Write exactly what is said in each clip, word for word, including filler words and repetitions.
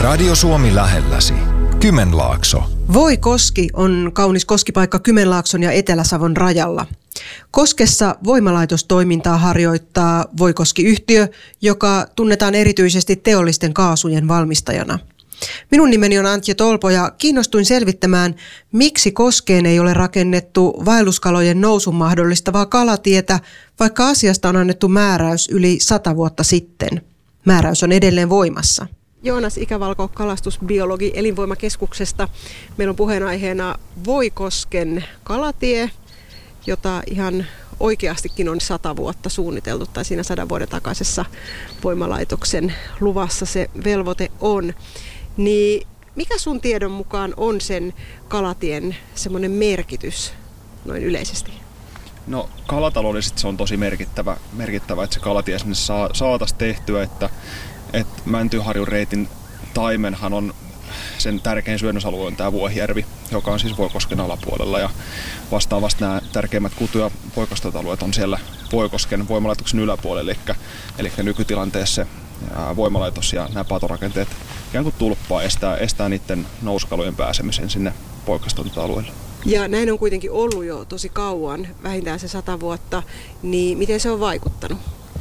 Radio Suomi lähelläsi. Kymenlaakso. Voikoski on kaunis koskipaikka Kymenlaakson ja Etelä-Savon rajalla. Koskessa voimalaitostoimintaa harjoittaa Voikoski-yhtiö, joka tunnetaan erityisesti teollisten kaasujen valmistajana. Minun nimeni on Antje Tolpo ja kiinnostuin selvittämään, miksi Koskeen ei ole rakennettu vaelluskalojen nousun mahdollistavaa kalatietä, vaikka asiasta on annettu määräys yli sata vuotta sitten. Määräys on edelleen voimassa. Joonas Ikävalko, kalastusbiologi Elinvoimakeskuksesta. Meillä on puheenaiheena Voikosken kalatie, jota ihan oikeastikin on sata vuotta suunniteltu, tai siinä sadan vuoden takaisessa voimalaitoksen luvassa se velvoite on. Niin mikä sun tiedon mukaan on sen kalatien semmoinen merkitys noin yleisesti? No kalataloudellisesti se on tosi merkittävä, merkittävä että se kalatie sinne saa, saataisiin tehtyä, että, että Mäntyharjun reitin taimenhan on sen tärkein syönnösalue on tämä Vuohijärvi, joka on siis Voikosken alapuolella ja vastaavasti nämä tärkeimmät kutu- ja poikastoalueet on siellä Voikosken voimalaitoksen yläpuolella, eli, eli nykytilanteessa voimalaitos ja nämä patorakenteet ikään kuin tulppaa estää, estää niiden nouskalojen pääsemisen sinne poikastoalueelle. Ja näin on kuitenkin ollut jo tosi kauan, vähintään se sata vuotta, niin miten se on vaikuttanut?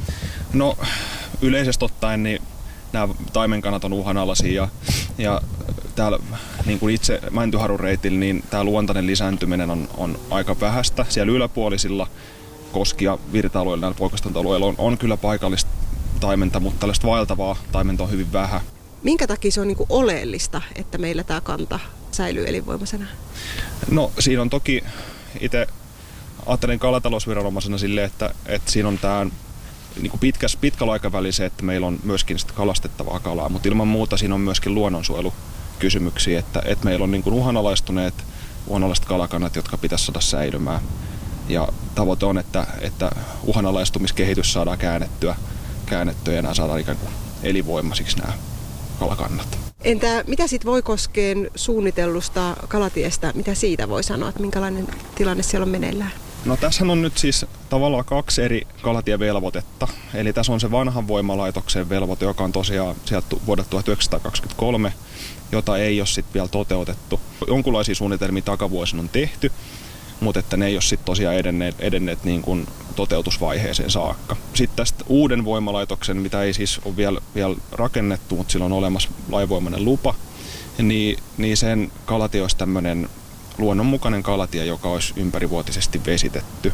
No yleisesti ottaen niin nämä taimenkannat on uhanalaisia ja, ja täällä niin kuin itse Mäntyharjun reitillä niin tämä luontainen lisääntyminen on, on aika vähäistä. Siellä yläpuolisilla koski- ja virta-alueilla, näillä poikastoalueilla on, on kyllä paikallista taimenta, mutta tällaista vaeltavaa taimenta on hyvin vähän. Minkä takia se on niin kuin oleellista, että meillä tämä kanta säilyy elinvoimaisena? No siinä on toki itse ajattelen kalatalousviranomaisena silleen, että, että siinä on tämä niin kuin pitkäs, pitkällä aikavälillä se, että meillä on myöskin sitä kalastettavaa kalaa, mutta ilman muuta siinä on myöskin luonnonsuojelukysymyksiä, että, että meillä on niin kuin uhanalaistuneet uhanalaiset kalakannat, jotka pitäisi saada säilymään. Ja tavoite on, että, että uhanalaistumiskehitys saadaan käännettyä, käännettyä ja nämä saadaan ikään kuin elinvoimaisiksi nämä kalakannat. Entä mitä sitten Voikoskeen suunnitellusta kalatiestä, mitä siitä voi sanoa, että minkälainen tilanne siellä on meneillään? No tässä on nyt siis tavallaan kaksi eri kalatievelvoitetta. Eli tässä on se vanhan voimalaitoksen velvoite, joka on tosiaan sieltä vuodelta tuhatyhdeksänsataakaksikymmentäkolme, jota ei ole sitten vielä toteutettu. Jonkinlaisia suunnitelmia takavuosina on tehty, mutta että ne ei ole sitten tosiaan edenneet, edenneet niin kuin toteutusvaiheeseen saakka. Sitten tästä uuden voimalaitoksen, mitä ei siis ole vielä, vielä rakennettu, mutta sillä on olemassa lainvoimainen lupa, niin, niin sen kalatie olisi tämmöinen luonnonmukainen kalatie, joka olisi ympärivuotisesti vesitetty.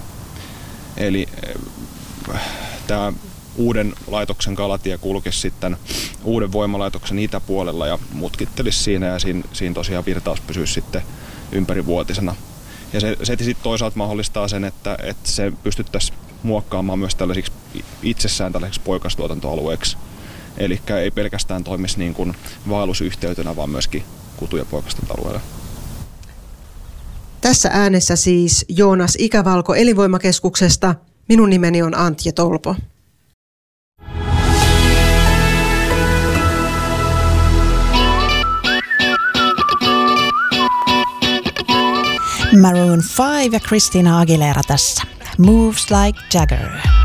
Eli äh, tämä uuden laitoksen kalatie kulkisi sitten uuden voimalaitoksen itäpuolella ja mutkittelisi siinä ja siinä, siinä tosiaan virtaus pysyisi sitten ympärivuotisena. Ja se, se sitten toisaalta mahdollistaa sen, että, että se pystyttäisiin muokkaamaan myös tällaisiksi itsessään tällaisiksi poikastuotantoalueeksi. Eli ei pelkästään toimisi niin kuin vaellusyhteytenä, vaan myöskin kutu- ja poikastuotantoalueella. Tässä äänessä siis Joonas Ikävalko Elinvoimakeskuksesta. Minun nimeni on Antje Tolpo. Maroon five ja Christina Aguilera tässä. Moves like Jagger.